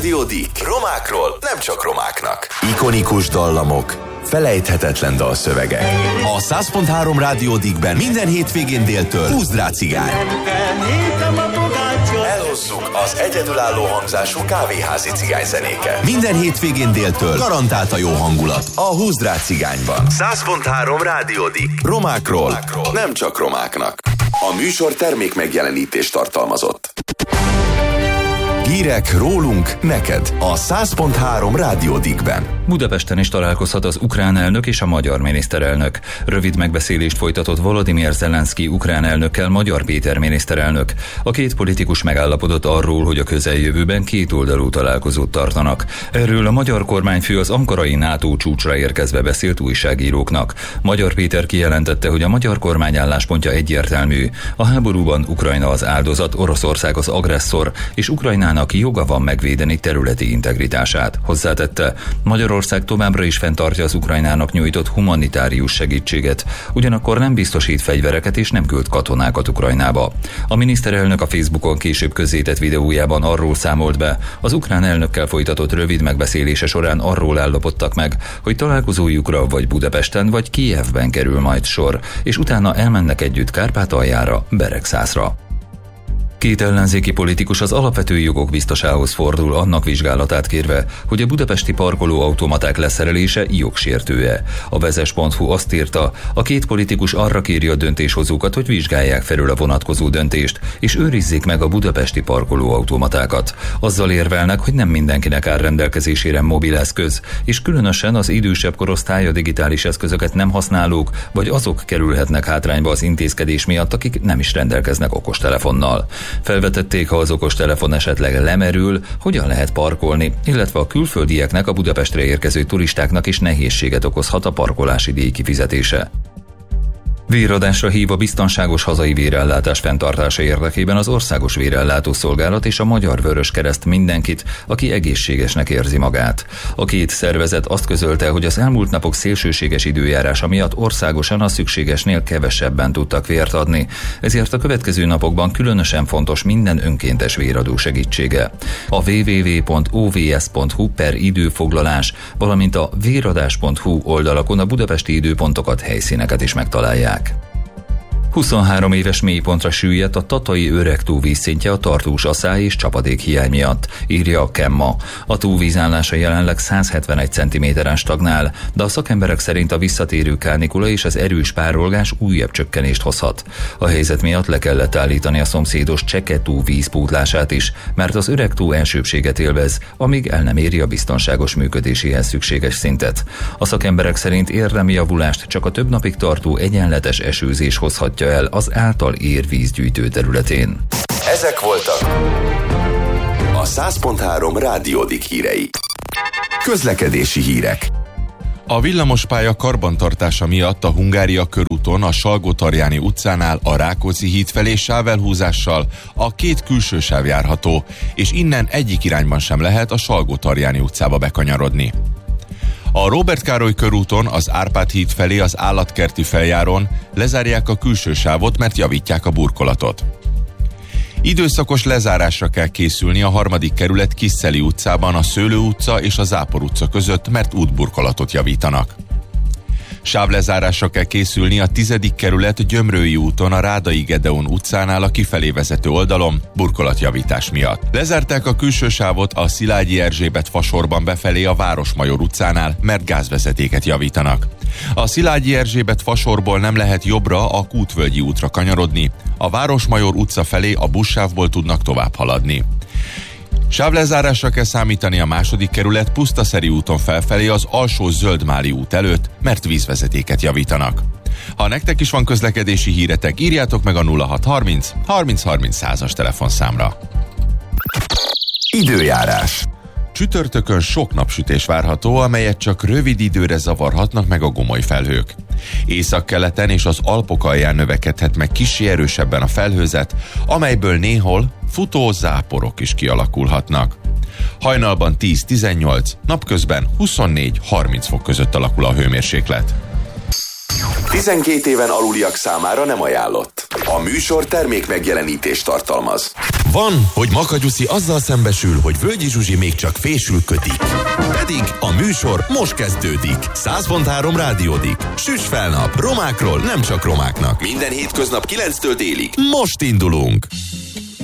Rádió Dick. Romákról nem csak romáknak. Ikonikus dallamok, felejthetetlen dalszövegek. A 100.3 Rádió Dickben minden hétvégén déltől Húzd rá cigány. Elhozzuk az egyedülálló hangzású kávéházi cigányzenéket. Minden hétvégén déltől garantált a jó hangulat a Húzd rá cigányban. 100.3 Rádió Dick. Romákról nem csak romáknak. A műsor termék megjelenítést tartalmazott. Hírek rólunk neked a 100.3 Rádió Dickben. Budapesten is találkozhat az ukrán elnök és a magyar miniszterelnök. Rövid megbeszélést folytatott Volodymyr Zelenszky ukrán elnökkel Magyar Péter miniszterelnök. A két politikus megállapodott arról, hogy a közeljövőben kétoldalú találkozót tartanak. Erről a magyar kormányfő az ankarai NATO csúcsra érkezve beszélt újságíróknak. Magyar Péter kijelentette, hogy a magyar kormány álláspontja egyértelmű. A háborúban Ukrajna az áldozat, Oroszország az agresszor, és Ukrajnának joga van megvédeni területi integritását. Hozzátette, Magyarország továbbra is fenntartja az Ukrajnának nyújtott humanitárius segítséget, ugyanakkor nem biztosít fegyvereket és nem küld katonákat Ukrajnába. A miniszterelnök a Facebookon később közzétett videójában arról számolt be, az ukrán elnökkel folytatott rövid megbeszélése során arról állapodtak meg, hogy találkozójukra vagy Budapesten vagy Kijevben kerül majd sor, és utána elmennek együtt Kárpátaljára, Beregszászra. Két ellenzéki politikus az alapvető jogok biztosához fordul annak vizsgálatát kérve, hogy a budapesti parkolóautomaták leszerelése jogsértő-e. A vezes.hu azt írta, a két politikus arra kéri a döntéshozókat, hogy vizsgálják felül a vonatkozó döntést, és őrizzék meg a budapesti parkolóautomatákat. Azzal érvelnek, hogy nem mindenkinek áll rendelkezésére mobileszköz, és különösen az idősebb korosztály a digitális eszközöket nem használók, vagy azok kerülhetnek hátrányba az intézkedés miatt, akik nem is rendelkeznek okostelefonnal. Felvetették, ha az okostelefon esetleg lemerül, hogyan lehet parkolni, illetve a külföldieknek, a Budapestre érkező turistáknak is nehézséget okozhat a parkolási díj kifizetése. Véradásra hív a biztonságos hazai vérellátás fenntartása érdekében az Országos Vérellátó Szolgálat és a Magyar Vöröskereszt mindenkit, aki egészségesnek érzi magát. A két szervezet azt közölte, hogy az elmúlt napok szélsőséges időjárása miatt országosan a szükségesnél kevesebben tudtak vért adni, ezért a következő napokban különösen fontos minden önkéntes véradó segítsége. A www.ovs.hu/időfoglalás, valamint a véradás.hu oldalakon a budapesti időpontokat, helyszíneket is megtalálják. 23 éves mélypontra süllyedt a tatai Öregtó vízszintje a tartós aszály és csapadékhiány miatt, írja a Kemma. A tó vízállása jelenleg 171 cm-en stagnál, de a szakemberek szerint a visszatérő kánikula és az erős párolgás újabb csökkenést hozhat. A helyzet miatt le kellett állítani a szomszédos Cseke-tó vízpótlását is, mert az Öregtó elsőbbséget élvez, amíg el nem éri a biztonságos működéséhez szükséges szintet. A szakemberek szerint érdemi javulást csak a több napig tartó egyenletes esőzés hozhatja el az által ér vízgyűjtő területén. Ezek voltak a 100.3 Rádió Dick hírei. Közlekedési hírek. A villamospálya karbantartása miatt a Hungária körúton a Salgótarjáni utcánál a Rákóczi híd felé sávelhúzással a két külső sáv járható, és innen egyik irányban sem lehet a Salgótarjáni utcába bekanyarodni. A Róbert Károly körúton az Árpád híd felé az állatkerti feljáron lezárják a külső sávot, mert javítják a burkolatot. Időszakos lezárásra kell készülni a 3. kerület Kisszeli utcában a Szőlő utca és a Zápor utca között, mert útburkolatot javítanak. Sávlezárásra kell készülni a 10. kerület Gyömrői úton a Rádai Gedeon utcánál a kifelé vezető oldalon burkolatjavítás miatt. Lezárták a külső sávot a Szilágyi Erzsébet fasorban befelé a Városmajor utcánál, mert gázvezetéket javítanak. A Szilágyi Erzsébet fasorból nem lehet jobbra a Kútvölgyi útra kanyarodni, a Városmajor utca felé a buszsávból tudnak tovább haladni. Sávlezárásra kell számítani a 2. kerület Pusztaszeri úton felfelé az Alsó Zöldmáli út előtt, mert vízvezetéket javítanak. Ha nektek is van közlekedési híretek, írjátok meg a 0630 30 30 100-as telefonszámra. Időjárás. Csütörtökön sok napsütés várható, amelyet csak rövid időre zavarhatnak meg a gomoly felhők. Északkeleten és az Alpok alján növekedhet meg kissé erősebben a felhőzet, amelyből néhol futó záporok is kialakulhatnak. Hajnalban 10-18, napközben 24-30 fok között alakul a hőmérséklet. 12 éven aluliak számára nem ajánlott. A műsor termék megjelenítést tartalmaz. Van, hogy Makagyuszi azzal szembesül, hogy Völgyi Zsuzsi még csak fésül kötik. Pedig a műsor most kezdődik. 100.3 rádiódik. Süss fel nap. Romákról nem csak romáknak. Minden hétköznap 9-től délig. Most indulunk!